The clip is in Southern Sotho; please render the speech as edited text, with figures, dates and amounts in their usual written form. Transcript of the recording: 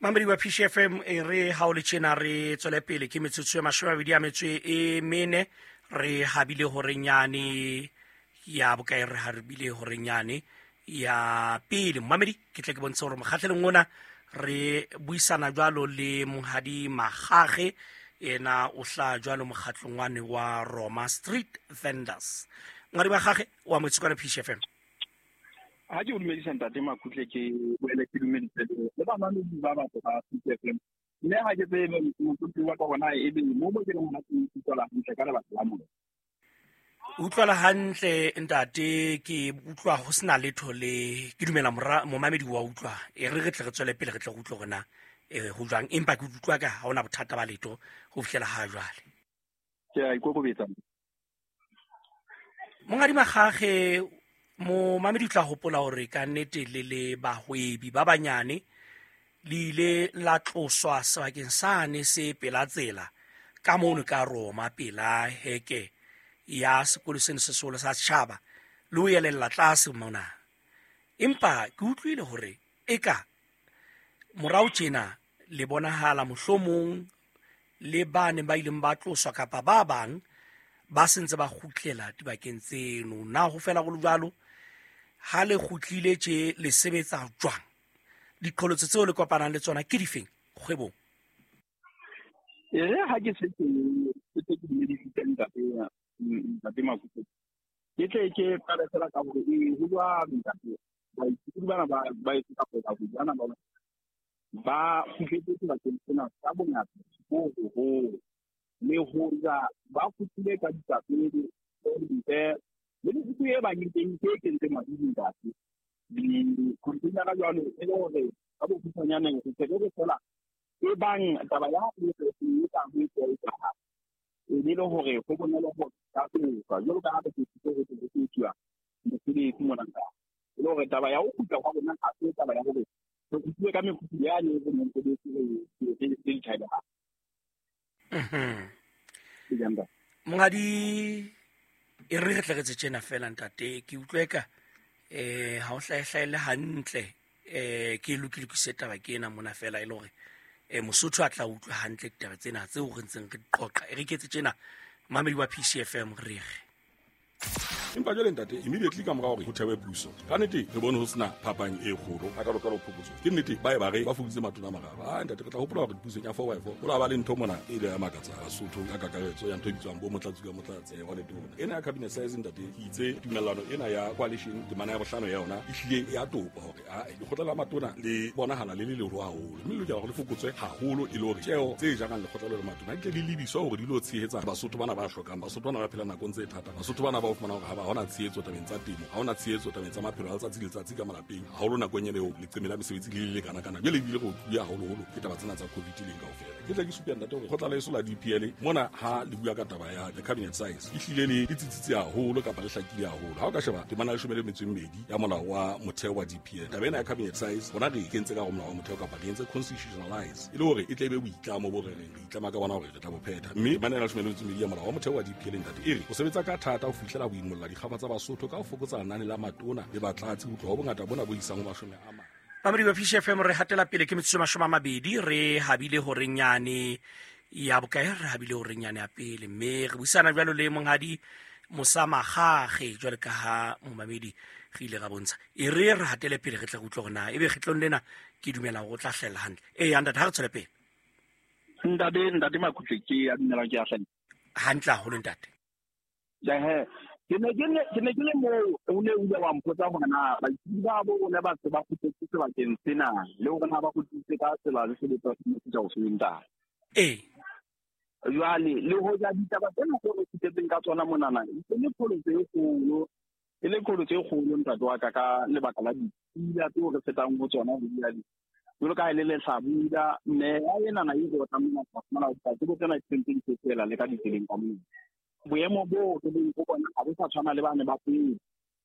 Mamedi wa PCFM re ha o le tjena re tswele pele ke metsotso e 24 re habile horenyane ya bokae re habile horenyane ya pele. Mamedi ke tle ke bontsha hore mokgatleleng ona re buisana jwalo le Monghadi Magage ena o hla jwalo mokgatlongwane wa Roma Street Vendors. Monghadi Magage wa motsekwana PCFM. Ha ke o dumedisa ntate Makutle ke boele ke dumedise le ba mang ba ba ba PCFM. Mme ha ke tsebe motho wa ka bona e be mo ke rena ke utlwala hantle ka lebaka la mona. Utlwala hantle ntate ke utlwa ho sena letho le ke dumela momamedi wa utlwa re tle re tswele pele re tle go utlwa gona ho jwang empa ke utlwa ka ha ona bothata ba letho go fihlela ha jwale. Ke a ikokobetsa. Monghadi Magage momamedi tla hopola hore ka nnete le bahwebi ba banyane le ile la tloswa sebakeng sane se pela tsela ka mono ka Roma pela heke ya sekolo se seholo sa setjhaba le ho elella tlase mona. Empa ke utlwile hore eka morao tjena le bonahala mohlomong le bane ba ileng ba tloswa kapa ba bang ba sentse ba kgutlela dibakeng tseno. Na ho fela go le jwalo ha le kgutlile tje le sebetsa jwang? Diqholotso tseo le kopanang le tsona ke difeng kgwebong? Ha ke se ke dumedisitse ntate Makutle. Ke tle ke paletela ka hore ho bua ntate ba ithuti bana ba itse ka go bana ba khutletse dibakeng tsena ka bongata ho le ho ja ba khutlile ka ditsapele le dithuto e ba ngiteng ke kentse madidi ntate di kontina ka jwalo e le hore ba bo khutsanyana go tsebe fela e bang taba ya e se ka ho itse e le hore go bonolo go ka tswa jalo ka ha ke tsitse go tswa mosebetsi mona ka le hore taba ya go khutla go bona ha se taba ya gore go tsitse ka mekhuthi ya le go mosebetsi le tshaba Monghadi re tle re tsena fela ntate ke utlweka ha o hlaehlaile hantle ke lokile ke setaba ke ena mona fela e le hore Mosotho a tla utlwa hantle ditaba tsena tseo re ntseng re qoqa re ketse tjena mamedi wa PCFM re empa jwale ntate immediately ka morao ho thewe puso ka nnete re bone ho sena phapang e kgolo a ka lokela ho phokotso ke nnete ba e ba re ba fuditse matona maraba ntate re tla hopola hore pusong ya 4x4 ho la ba le ntho mona e ile ya makatsa Basotho ka kakaretso ya ntho bitswang bo motlatsi wa letona ena ya cabinet size ntate itse tumellano ena ya coalition temana ya bohlano ya yona e hlile ya topa hore le khotlela matona le bonahala le le haholo mme le ja hore le fokotswe haholo e le hore tjeo tse jang le khotlela le matona ke di lebiswa hore di lo tshehetsa Basotho bana ba hlokang Basotho bana ba phela nakong tse thata Basotho bana ba o fumana hore ha ona tshehetso tabeng tsa temo ha ona tshehetso tabeng tsa maphelo a letsatsi ka malapeng ha holo nakong ya leo le tsemela mesebetsi le kana jwale bile go ya haholo ke taba tsena tsa COVID le kaofela ke tla ke supya ntate hore go tla le sola DPL mona ha le bua ka taba ya the cabinet size e hlile le tsitsitse haholo kapa le hlakile haholo ha o ka sheba temana le shumele metswedi ya molao wa motheo wa DPL taba ena ya cabinet size bona re kentse ka go molao wa motheo kapa le entse constitutionalize e le hore e tle be boitlamo bo re itlama ka bona hore re tla bophetha mme bana le shumele metswedi ya molao wa motheo wa DPL ntate e re o sebetsa ka thata ho fihlela boimolla dikgaba tsa Basotho ka ho fokotsa nane la matona le batlatsi ho tloha bongata bona bo isang ho mashome a mang. Mamedi wa PCFM re hatela pele ke metsotso 20 re habile horenyane ya bokae re habile horenyane ya pele mme re buisana jwalo le Monghadi Magage jwale ka ha momamedi re ile ga bontsha re hatele pele re tla go utlwa gona ebe kgetlong lena ke dumela go tla hlela hantle anda ha re tswele pele ntate Makutle ke a dumela ke a hlela hantle ho le ntate ke ne ke le mo o ne o wa mpotsa hore na ba ithuta bo bona ba se ba khutletse sebakeng sena le hore na ba khutletse ka tsela le sebetsa se motho o se nta jwale le ho ja ditaba tsena go re khutletseng ka tsona monana e le kholotse e kgolo ntate wa ka lebaka la dipula tseo re fetang ho tsona ho dira jwalo ka le hlabula mme ya ena na go tsamaya ka mala ka go tsena tsentseng se tsela le ka ditseleng ka moo boemo bo ke le go bona ga bo sa tshwana le bana ba pele